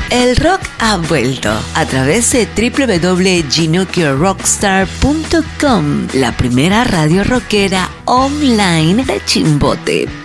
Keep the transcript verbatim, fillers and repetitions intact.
El rock ha vuelto a través de doble u doble u doble u punto ginocchio rockstar punto com, la primera radio rockera online de Chimbote.